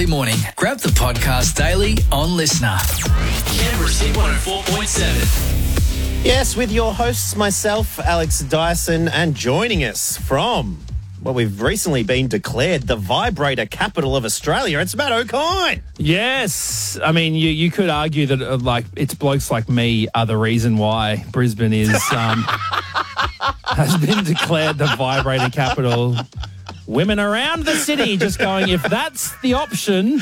early morning. Grab the podcast daily on Listener. Canberra's Hit 104.7. Yes, with your hosts, myself, Alex Dyson, and joining us from, well, we've recently been declared the vibrator capital of Australia. It's Matt O'Kine. Yes. I mean, you could argue that, it's blokes like me are the reason why Brisbane is has been declared the vibrator capital. Women around the city just going, if that's the option.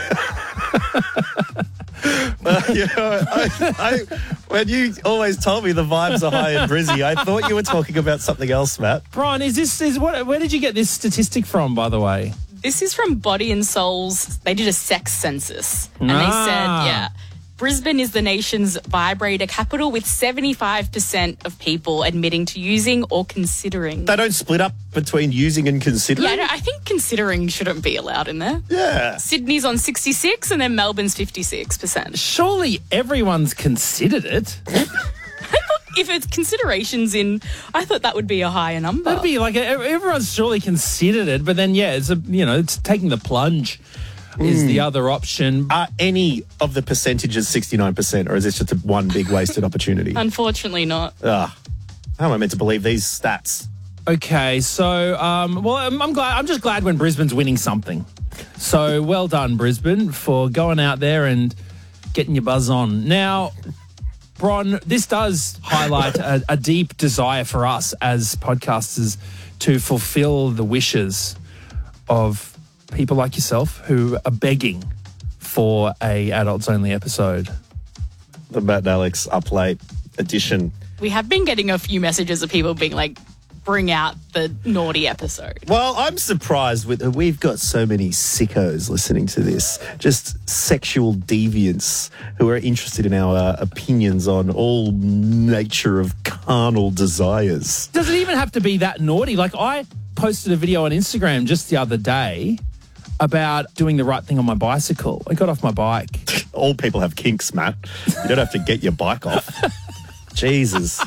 When you always told me the vibes are high in Brizzy, I thought you were talking about something else, Matt. Brian, where did you get this statistic from, by the way? This is from Body and Soul's. They did a sex census. And they said, Brisbane is the nation's vibrator capital with 75% of people admitting to using or considering. They don't split up between using and considering? Yeah, I think considering shouldn't be allowed in there. Yeah. Sydney's on 66 and then Melbourne's 56%. Surely everyone's considered it. If it's considerations in, I thought that would be a higher number. That'd be everyone's surely considered it, but then, it's taking the plunge. Is the other option. Are any of the percentages 69%, or is this just one big wasted opportunity? Unfortunately not. How am I meant to believe these stats? Okay, so, I'm just glad when Brisbane's winning something. So, well done, Brisbane, for going out there and getting your buzz on. Now, Bron, this does highlight a deep desire for us as podcasters to fulfill the wishes of people like yourself who are begging for a adults only episode. The Matt and Alex Up Late edition. We have been getting a few messages of people being like, bring out the naughty episode. Well, I'm surprised we've got so many sickos listening to this, just sexual deviants who are interested in our opinions on all nature of carnal desires. Does it even have to be that naughty? Like, I posted a video on Instagram just the other day about doing the right thing on my bicycle. I got off my bike. All people have kinks, Matt. You don't have to get your bike off. Jesus.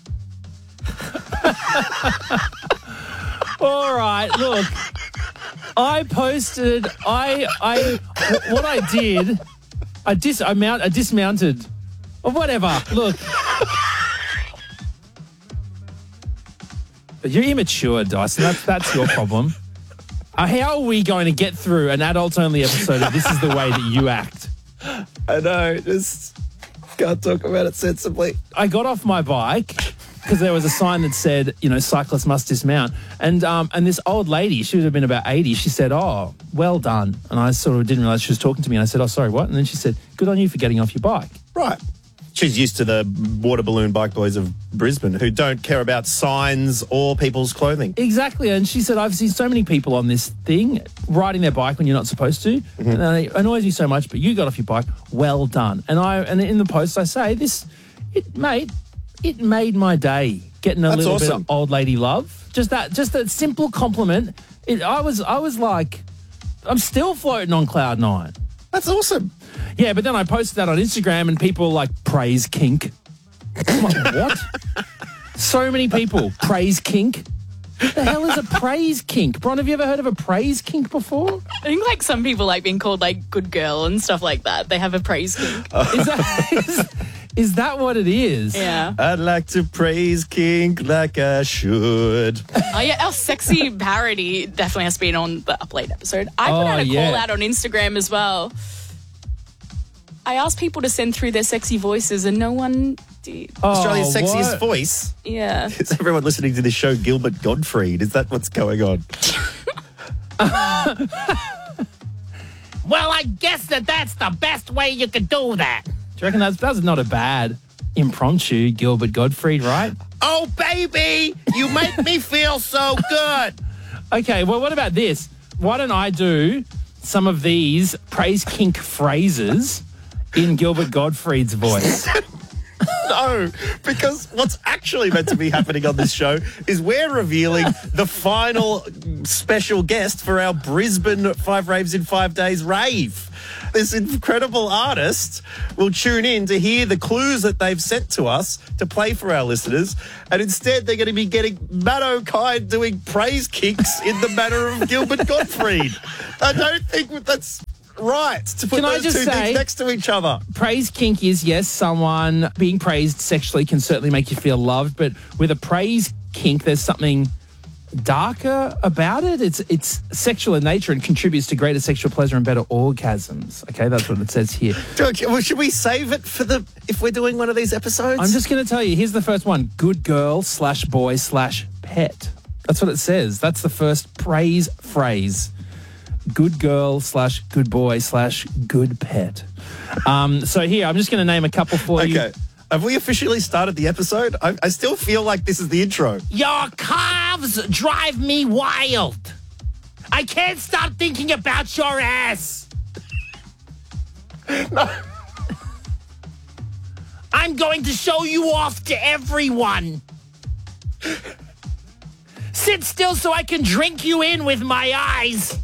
All right, look. I posted. What I did. I dismounted. Or whatever. Look. But you're immature, Dyson. That's your problem. How are we going to get through an adults-only episode if this is the way that you act? I know, just can't talk about it sensibly. I got off my bike because there was a sign that said, cyclists must dismount. And this old lady, she would have been about 80, she said, oh, well done. And I sort of didn't realise she was talking to me. And I said, oh, sorry, what? And then she said, good on you for getting off your bike. Right. She's used to the water balloon bike boys of Brisbane who don't care about signs or people's clothing. Exactly. And she said, I've seen so many people on this thing riding their bike when you're not supposed to. Mm-hmm. And it annoys me so much, but you got off your bike. Well done. And in the post I say, it made my day getting a little bit of old lady love. Just that simple compliment. I was like, I'm still floating on cloud nine. That's awesome. Yeah, but then I posted that on Instagram and people like, praise kink. I'm like, what? So many people, praise kink. What the hell is a praise kink? Bron, have you ever heard of a praise kink before? I think some people being called good girl and stuff like that. They have a praise kink. Is that what it is? Yeah. I'd like to praise kink like I should. Oh, yeah, our sexy parody definitely has been on the Up Late episode. I put out a call out on Instagram as well. I asked people to send through their sexy voices and no one did. Australia's sexiest voice? Yeah. Is everyone listening to this show Gilbert Gottfried? Is that what's going on? Well, I guess that's the best way you could do that. Do you reckon that's not a bad impromptu Gilbert Gottfried, right? Oh, baby, you make me feel so good. Okay, well, what about this? Why don't I do some of these praise kink phrases in Gilbert Gottfried's voice? No, because what's actually meant to be happening on this show is we're revealing the final special guest for our Brisbane 5 Raves in 5 Days rave. This incredible artist will tune in to hear the clues that they've sent to us to play for our listeners, and instead they're going to be getting Matt O'Kine doing praise kicks in the manner of Gilbert Gottfried. I don't think that's right to put Can I those just two say- things next to each other. Praise kink is, yes, someone being praised sexually can certainly make you feel loved, but with a praise kink, there's something darker about it. It's sexual in nature and contributes to greater sexual pleasure and better orgasms. Okay, that's what it says here. Well, should we save it for if we're doing one of these episodes? I'm just going to tell you, here's the first one. Good girl / boy / pet. That's what it says. That's the first praise phrase. Good girl / good boy / good pet. So here, I'm just going to name a couple for you. Okay. Have we officially started the episode? I still feel like this is the intro. Your calves drive me wild. I can't stop thinking about your ass. No. I'm going to show you off to everyone. Sit still so I can drink you in with my eyes.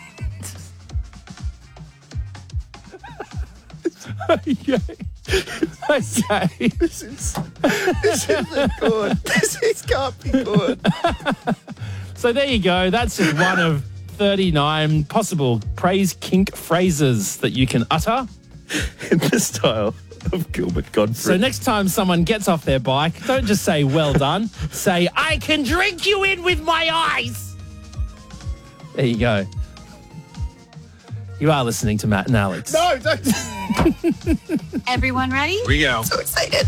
Okay. This isn't good. This can't be good. So there you go. That's just one of 39 possible praise kink phrases that you can utter. In the style of Gilbert Godfrey. So next time someone gets off their bike, don't just say, well done. Say, I can drink you in with my eyes. There you go. You are listening to Matt and Alex. No, don't. Everyone ready? We go. So excited.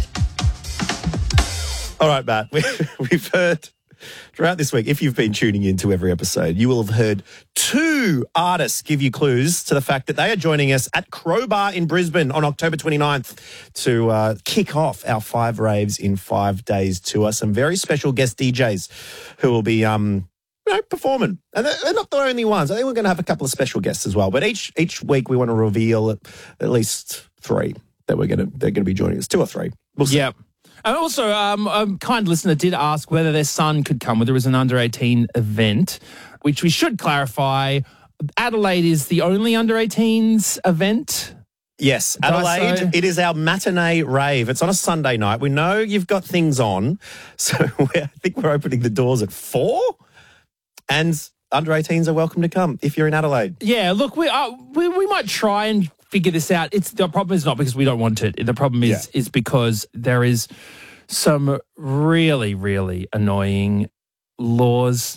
All right, Matt. We've heard throughout this week, if you've been tuning into every episode, you will have heard two artists give you clues to the fact that they are joining us at Crowbar in Brisbane on October 29th to kick off our 5 Raves in 5 Days tour. Some very special guest DJs who will be performing. And they're not the only ones. I think we're going to have a couple of special guests as well. But each week we want to reveal at least 3 that they're going to be joining us. 2 or 3. We'll see. Yep. And also, a kind listener did ask whether their son could come, whether it was an under-18 event, which we should clarify. Adelaide is the only under-18s event. Yes, Adelaide, it is our matinee rave. It's on a Sunday night. We know you've got things on, so I think we're opening the doors at 4, and under-18s are welcome to come if you're in Adelaide. Yeah, look, we might try and figure this out. The problem is not because we don't want it. The problem is because there is some really, really annoying laws.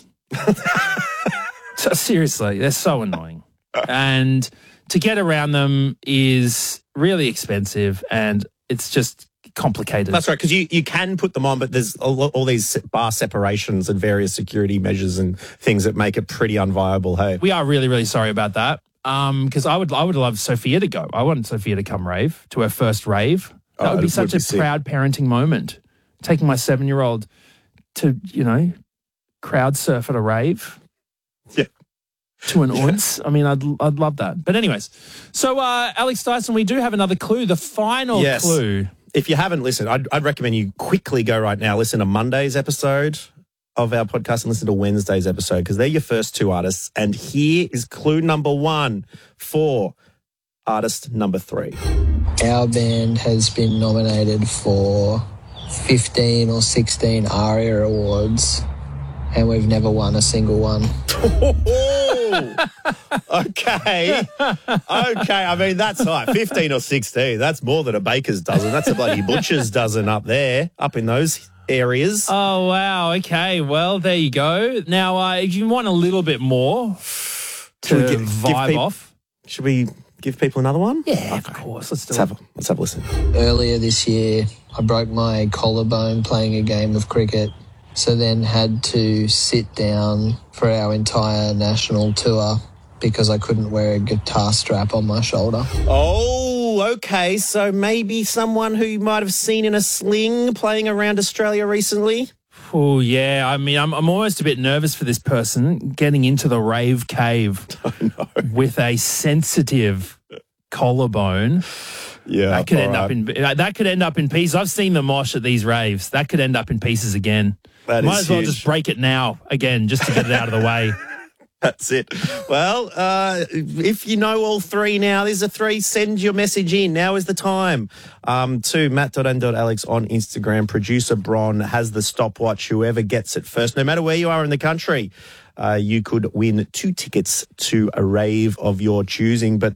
So, seriously, they're so annoying. And to get around them is really expensive and it's just complicated. That's right, because you can put them on, but there's all these bar separations and various security measures and things that make it pretty unviable, hey? We are really, really sorry about that. Because I would love Sophia to go. I want Sophia to come rave, to her first rave. That would be such a proud parenting moment. Taking my 7-year-old to, crowd surf at a rave. Yeah. To an ounce. I mean, I'd love that. But anyways, so Alex Dyson, we do have another clue, the final clue. If you haven't listened, I'd recommend you quickly go right now, listen to Monday's episode of our podcast and listen to Wednesday's episode because they're your first 2 artists. And here is clue number 1 for artist number 3. Our band has been nominated for 15 or 16 ARIA awards and we've never won a single one. Okay. I mean, that's high. 15 or 16. That's more than a baker's dozen. That's a bloody butcher's dozen up there, up in those areas. Oh, wow. Okay. Well, there you go. Now, if you want a little bit more to vibe off. Should we give people another one? Yeah, of course. Let's have a listen. Earlier this year, I broke my collarbone playing a game of cricket, so then had to sit down for our entire national tour because I couldn't wear a guitar strap on my shoulder. Oh, okay. So maybe someone who you might have seen in a sling playing around Australia recently? Oh, yeah. I mean, I'm almost a bit nervous for this person getting into the rave cave with a sensitive collarbone. Yeah, that could end up in pieces. I've seen the mosh at these raves. That could end up in pieces again. Might as well just break it now again, just to get it out of the way. That's it. Well, if you know all 3 now, there's a 3, send your message in. Now is the time. To matt.n.alex on Instagram. Producer Bron has the stopwatch. Whoever gets it first, no matter where you are in the country, you could win 2 tickets to a rave of your choosing. But